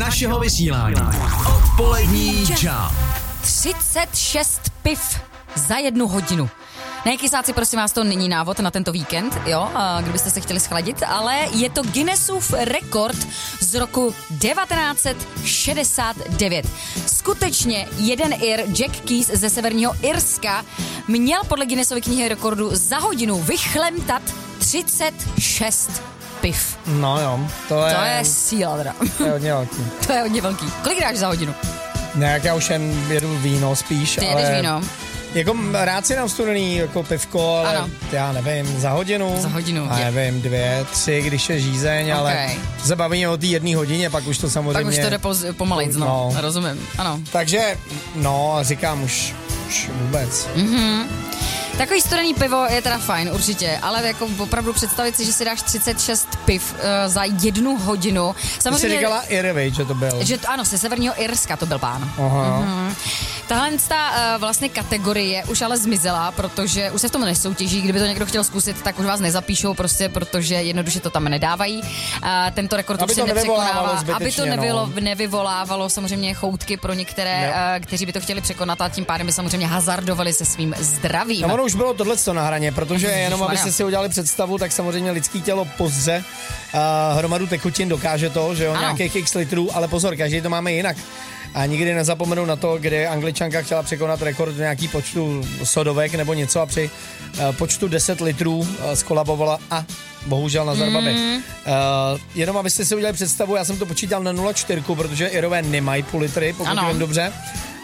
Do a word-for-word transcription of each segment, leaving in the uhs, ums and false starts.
našeho vysílání. Odpolední čau. třicet šest piv za jednu hodinu. Ne, kysáci, prosím vás, to není návod na tento víkend, jo, kdybyste se chtěli schladit, ale je to Guinnessův rekord z roku devatenáct set šedesát devět. Skutečně jeden Ir, Jack Keys ze severního Irska, měl podle Guinnessovy knihy rekordů za hodinu vychlemtat třicet šest piv. No jo, to je... To je síla teda. To je hodně velký. To je hodně velký. Kolik dáš za hodinu? Ne, jak já už jen jedu víno spíš, Ty ale... jedeš víno. Jako rád si dám studený jako pivko, ale ano. Já nevím, za hodinu. Za hodinu. A nevím, dvě, tři, když je žízeň, okay. Ale se bavíme o té jedné hodině, pak už to samozřejmě... Pak už to jde poz- pomalejc, no. no. Rozumím, ano. Takže, no, říkám už, už vůbec. Mhm. Takový studený pivo je teda fajn, určitě, ale jako opravdu představit si, že si dáš třicet šest piv uh, za jednu hodinu. Samozřejmě... Ty jsi říkala Irvej, že to byl. Že to, ano, ze severního Irska to byl pán. Aha. Mhm. Tahle ta uh, vlastně kategorie už ale zmizela, protože už se v tom nesoutěží. Kdyby to někdo chtěl zkusit, tak už vás nezapíšou prostě, protože jednoduše to tam nedávají. Uh, tento rekord aby už se nepřekonává. Aby to nevylo, no. nevyvolávalo samozřejmě choutky pro některé, uh, kteří by to chtěli překonat, a tím pádem by samozřejmě hazardovali se svým zdravím. No, ono už bylo tohleto na hraně, protože jenom abyste si udělali představu, tak samozřejmě lidský tělo pozře uh, hromadu tekutin, dokáže to, že jo, ano. Nějakých x litrů, ale pozor, každý to máme jinak. A nikdy nezapomenu na to, kdy Angličanka chtěla překonat rekord nějaký počtu sodovek nebo něco a při uh, počtu deset litrů uh, skolabovala a bohužel na zarbaby. Mm. Uh, jenom abyste si udělali představu, já jsem to počítal na nula celá čtyři, protože Irové nemají půl litry, pokud vím dobře.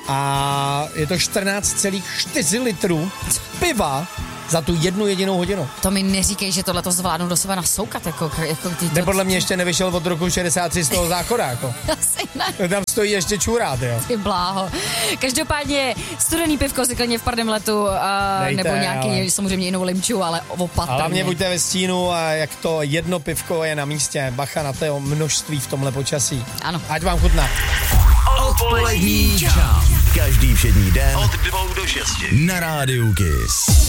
A je to čtrnáct celá čtyři litrů piva za tu jednu jedinou hodinu. To mi neříkej, že tohle to zvládnu do sebe nasoukat. Jako, jako ty, to... Podle mě ještě nevyšel od roku šedesát tři z toho záchoda. Jako. Asi ne. Tam stojí ještě čurát, jo. Ty bláho. Každopádně studený pivko si klidně v pardem letu, uh, Dejte, nebo nějaký ale... samozřejmě jinou limču, ale opatrně. Ale hlavně buďte ve stínu a jak to jedno pivko je na místě. Bacha na to množství v tomhle počasí. Ano. Ať vám chutná. Odpolední čau. Každý všední den od dvou do šesti na rádiu Kiss.